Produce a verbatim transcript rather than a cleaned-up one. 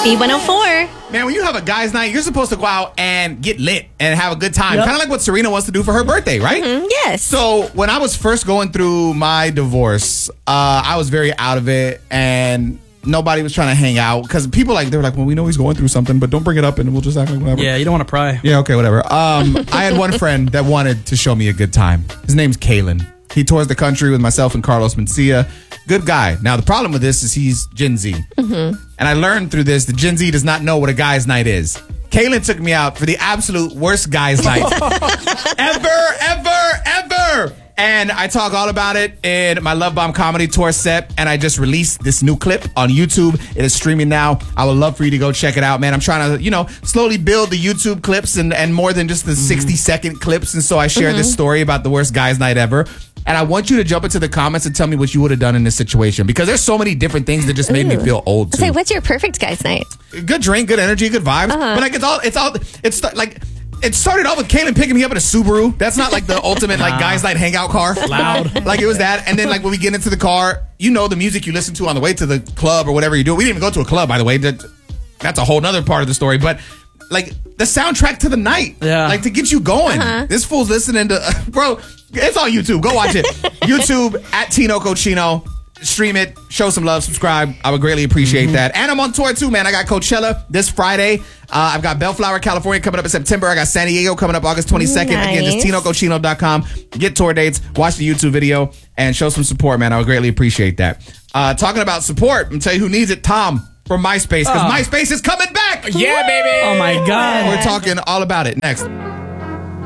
B one oh four. Man, when you have a guy's night, you're supposed to go out and get lit and have a good time. Yep. Kind of like what Serena wants to do for her birthday, right? Mm, yes. So when I was first going through my divorce, uh, I was very out of it, and nobody was trying to hang out because people like they were like, well, we know he's going through something, but don't bring it up and we'll just act like whatever. Yeah, you don't want to pry. Yeah, okay, whatever. Um, I had one friend that wanted to show me a good time. His name's Kalen. He tours the country with myself and Carlos Mencia. Good guy. Now, the problem with this is he's Gen Z. Mm-hmm. And I learned through this that Gen Z does not know what a guy's night is. Kalen took me out for the absolute worst guy's night ever, ever, ever. And I talk all about it in my Love Bomb Comedy Tour set. And I just released this new clip on YouTube. It is streaming now. I would love for you to go check it out, man. I'm trying to, you know, slowly build the YouTube clips and, and more than just the sixty second clips. And so I share mm-hmm. this story about the worst guy's night ever. And I want you to jump into the comments and tell me what you would have done in this situation. Because there's so many different things that just made Ooh. me feel old, too. Say, what's your perfect guy's night? Good drink, good energy, good vibes. Uh-huh. But like, it's all, it's all, it's like... It started off with Kalen picking me up in a Subaru. That's not like the ultimate like guys night hangout car. Loud. Like it was that. And then like when we get into the car, you know the music you listen to on the way to the club or whatever you do. We didn't even go to a club, by the way. That, that's a whole nother part of the story. But like the soundtrack to the night. Yeah. Like to get you going. Uh-huh. This fool's listening to, uh, bro, it's on YouTube. Go watch it. YouTube at Tino Cochino. Stream it, show some love, subscribe. I would greatly appreciate mm-hmm. that. And I'm on tour too, man. I got Coachella this Friday. Uh, I've got Bellflower, California coming up in September. I got San Diego coming up August twenty-second. Nice. Again, just Tino Cochino dot com. Get tour dates, watch the YouTube video, and show some support, man. I would greatly appreciate that. Uh, talking about support, I'm going to tell you who needs it. Tom from MySpace, because oh. MySpace is coming back. Yeah, baby. Oh, my God. We're talking all about it next.